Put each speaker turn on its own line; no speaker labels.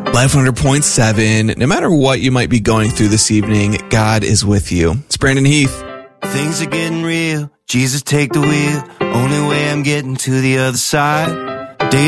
Life 100.7. No matter what you might be going through this evening, God is with you. It's Brandon Heath.
Things are getting real. Jesus, take the wheel. Only way I'm getting to the other side.